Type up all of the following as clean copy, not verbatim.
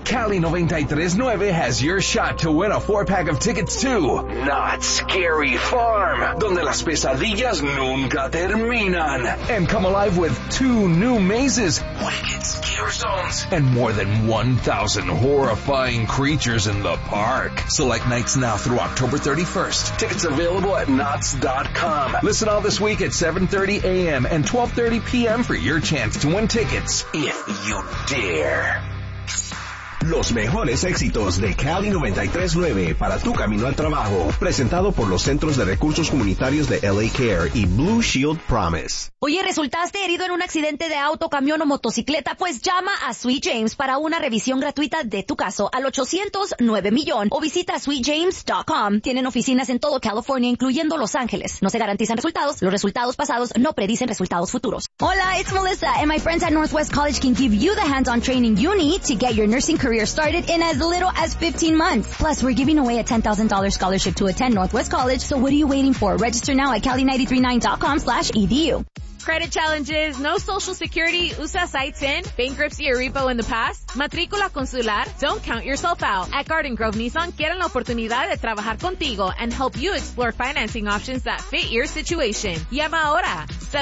Cali 93.9 has your shot to win a 4-pack of tickets to Not Scary Farm, donde las pesadillas nunca terminan. And come alive with 2 new mazes, Wicked Scare Zones, and more than 1,000 horrifying creatures in the park. Select nights now through October 31st. Tickets available at Knott's.com. Listen all this week at 7:30 a.m. and 12:30 p.m. for your chance to win tickets, if you dare. Los mejores éxitos de Cali 93.9 para tu camino al trabajo. Presentado por los Centros de Recursos Comunitarios de LA Care y Blue Shield Promise. Oye, ¿resultaste herido en un accidente de auto, camión o motocicleta? Pues llama a Sweet James para una revisión gratuita de tu caso al 800-9 o visita sweetjames.com. Tienen oficinas en todo California, incluyendo Los Ángeles. No se garantizan resultados. Los resultados pasados no predicen resultados futuros. Hola, it's Melissa, and my friends at Northwest College can give you the hands-on training you need to get your nursing career started in as little as 15 months. Plus, we're giving away a $10,000 scholarship to attend Northwest College, so what are you waiting for? Register now at cali939.com/edu. Credit challenges, no social security, usa sites in, bankruptcy or repo in the past, matrícula consular, don't count yourself out. At Garden Grove Nissan quieren la oportunidad de trabajar contigo and help you explore financing options that fit your situation. Llama ahora,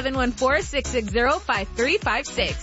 714-660-5356.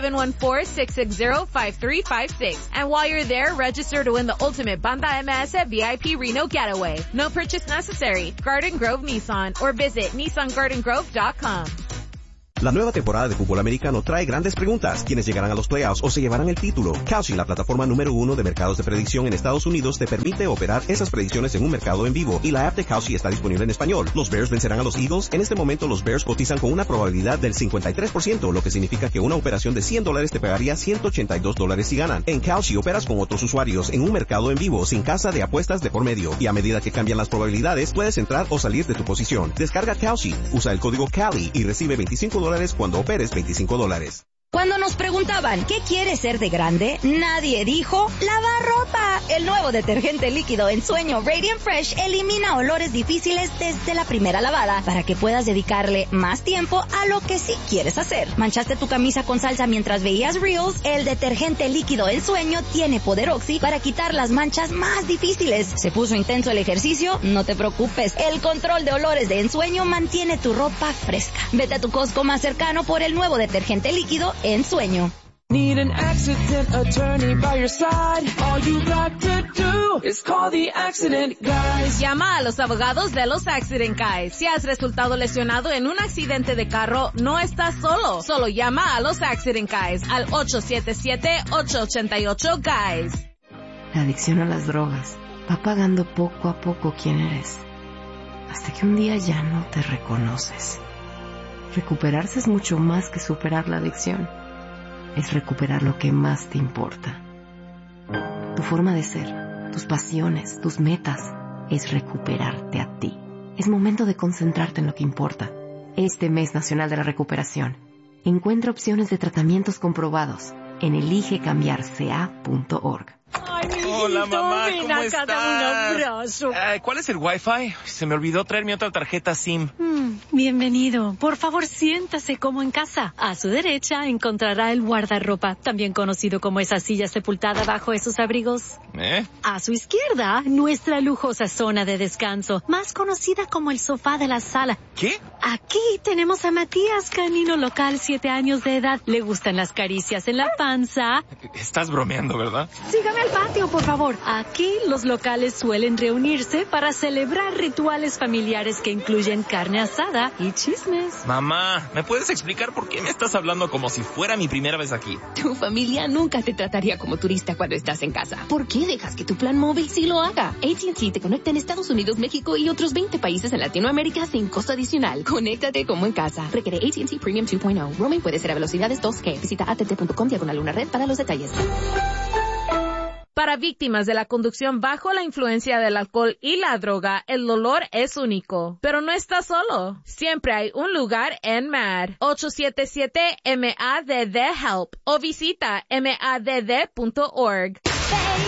714-660-5356. And while you're there, register to win the ultimate Banda MS VIP Reno Getaway. No purchase necessary. Garden Grove Nissan or visit NissanGardenGrove.com. La nueva temporada de fútbol americano trae grandes preguntas. ¿Quiénes llegarán a los playoffs o se llevarán el título? Kalshi, la plataforma número 1 de mercados de predicción en Estados Unidos, te permite operar esas predicciones en un mercado en vivo, y la app de Kalshi está disponible en español. ¿Los Bears vencerán a los Eagles? En este momento los Bears cotizan con una probabilidad del 53%, lo que significa que una operación de $100 te pagaría $182 si ganan. En Kalshi operas con otros usuarios en un mercado en vivo, sin casa de apuestas de por medio, y a medida que cambian las probabilidades, puedes entrar o salir de tu posición. Descarga Kalshi, usa el código CALI y recibe $25 cuando operes $25. Cuando nos preguntaban, ¿qué quieres ser de grande? Nadie dijo, lavar ropa. El nuevo detergente líquido en sueño Radiant Fresh elimina olores difíciles desde la primera lavada para que puedas dedicarle más tiempo a lo que sí quieres hacer. ¿Manchaste tu camisa con salsa mientras veías Reels? El detergente líquido en sueño tiene poder Oxy para quitar las manchas más difíciles. ¿Se puso intenso el ejercicio? No te preocupes. El control de olores de ensueño mantiene tu ropa fresca. Vete a tu Costco más cercano por el nuevo detergente líquido Ensueño. Need an accident attorney by your side. All you got to do is call the Accident Guys. Llama a los abogados de los Accident Guys. Si has resultado lesionado en un accidente de carro, no estás solo. Solo llama a los Accident Guys al 877-888-GUYS. La adicción a las drogas va pagando poco a poco quién eres, hasta que un día ya no te reconoces. Recuperarse es mucho más que superar la adicción. Es recuperar lo que más te importa. Tu forma de ser, tus pasiones, tus metas, es recuperarte a ti. Es momento de concentrarte en lo que importa. Este mes nacional de la recuperación, encuentra opciones de tratamientos comprobados en eligecambiarca.org. Ay, hola, mamá, ¿cómo estás? ¿Cuál es el Wi-Fi? Se me olvidó traer mi otra tarjeta SIM. Bienvenido. Por favor, siéntase como en casa. A su derecha encontrará el guardarropa, también conocido como esa silla sepultada bajo esos abrigos. A su izquierda, nuestra lujosa zona de descanso, más conocida como el sofá de la sala. ¿Qué? Aquí tenemos a Matías, canino local, 7 años de edad. Le gustan las caricias en la panza. Estás bromeando, ¿verdad? Sígame al patio, por favor. Aquí los locales suelen reunirse para celebrar rituales familiares que incluyen carne asada y chismes. Mamá, ¿me puedes explicar por qué me estás hablando como si fuera mi primera vez aquí? Tu familia nunca te trataría como turista cuando estás en casa. ¿Por qué dejas que tu plan móvil sí lo haga? AT&T te conecta en Estados Unidos, México y otros 20 países en Latinoamérica sin costo adicional. Conéctate como en casa. Requiere AT&T Premium 2.0. Roaming puede ser a velocidades 2G. Visita att.com/1red para los detalles. Para víctimas de la conducción bajo la influencia del alcohol y la droga, el dolor es único. Pero no estás solo. Siempre hay un lugar en MADD. 877-MADD-HELP o visita madd.org.